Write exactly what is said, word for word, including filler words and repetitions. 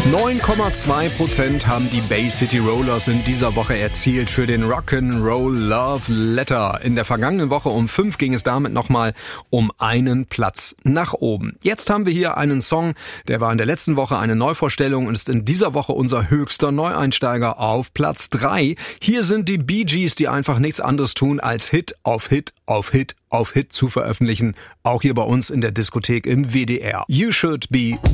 neun Komma zwei Prozent haben die Bay City Rollers in dieser Woche erzielt für den Rock'n'Roll Love Letter. In der vergangenen Woche um fünf ging es damit nochmal um einen Platz nach oben. Jetzt haben wir hier einen Song, der war in der letzten Woche eine Neuvorstellung und ist in dieser Woche unser höchster Neueinsteiger auf Platz drei. Hier sind die Bee Gees, die einfach nichts anderes tun, als Hit auf Hit auf Hit auf Hit zu veröffentlichen. Auch hier bei uns in der Diskothek im W D R. You Should Be